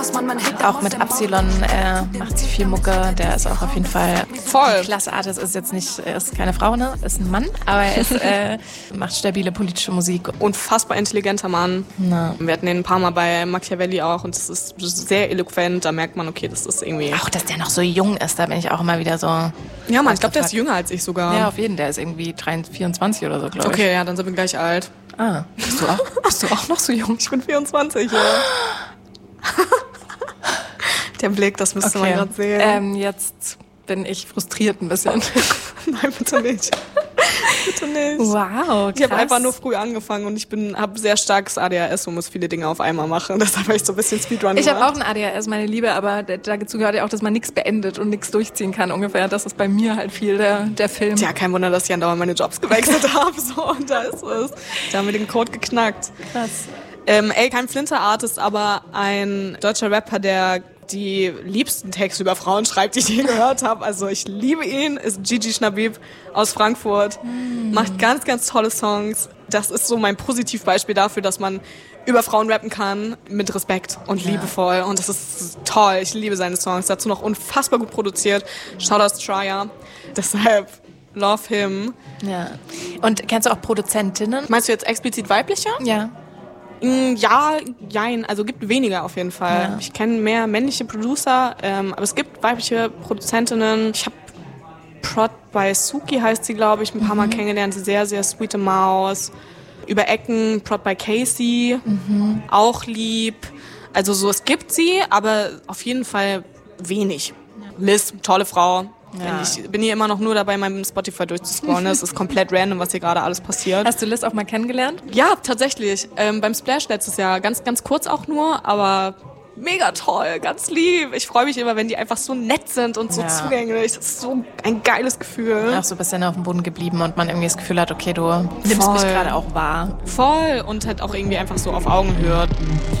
Auch mit Absilon macht sie viel Mucke. Der ist auch auf jeden Fall voll klasse Artist. Ist jetzt nicht, ist keine Frau, ne? Ist ein Mann, aber er ist, macht stabile politische Musik. Unfassbar intelligenter Mann. Na. Wir hatten ihn ein paar Mal bei Machiavelli auch und das ist sehr eloquent. Da merkt man, okay, das ist irgendwie... Auch, dass der noch so jung ist, da bin ich auch immer wieder so... Ja, Mann, ich glaube, der ist jünger als ich sogar. Ja, auf jeden Fall. Der ist irgendwie 24 oder so, glaube ich. Okay, ja, dann sind wir gleich alt. Ah, bist du auch noch so jung? Ich bin 24, ja. Der Blick, das müsste man gerade sehen. Jetzt bin ich frustriert ein bisschen. Nein, bitte nicht. Bitte nicht. Wow, krass. Ich habe einfach nur früh angefangen und ich habe sehr starkes ADHS und muss viele Dinge auf einmal machen. Deshalb habe ich so ein bisschen Speedrun gemacht. Ich habe auch ein ADHS, meine Liebe, aber dazu gehört ja auch, dass man nichts beendet und nichts durchziehen kann ungefähr. Das ist bei mir halt viel der Film. Ja, kein Wunder, dass ich andauernd meine Jobs gewechselt habe. So, und da ist es. Da haben wir den Code geknackt. Krass. Kein Flinter-Artist, aber ein deutscher Rapper, der die liebsten Texte über Frauen schreibt, die ich je gehört habe. Also ich liebe ihn, ist Gigi Schnabib aus Frankfurt. Macht ganz, ganz tolle Songs. Das ist so mein Positivbeispiel dafür, dass man über Frauen rappen kann mit Respekt und liebevoll. Und das ist toll. Ich liebe seine Songs. Dazu noch unfassbar gut produziert. Shoutouts Trier. Deshalb love him. Ja. Und kennst du auch Produzentinnen? Meinst du jetzt explizit weibliche? Ja. Ja, jein, also gibt weniger auf jeden Fall. Ja. Ich kenne mehr männliche Producer, aber es gibt weibliche Produzentinnen. Ich habe Prod bei Suki, heißt sie, glaube ich, ein paar Mal kennengelernt. Sehr, sehr sweete Maus. Über Ecken, Prod bei Casey, auch lieb. Also so, es gibt sie, aber auf jeden Fall wenig. Liz, tolle Frau. Ja. Ich bin hier immer noch nur dabei, meinem Spotify durchzuscrollen. Es ist komplett random, was hier gerade alles passiert. Hast du Liz auch mal kennengelernt? Ja, tatsächlich. Beim Splash letztes Jahr. Ganz, ganz kurz auch nur, aber mega toll, ganz lieb. Ich freue mich immer, wenn die einfach so nett sind und so zugänglich. Das ist so ein geiles Gefühl. Auch so ein bisschen auf dem Boden geblieben und man irgendwie das Gefühl hat, okay, du nimmst mich gerade auch wahr. Voll. Und halt auch irgendwie einfach so auf Augenhöhe.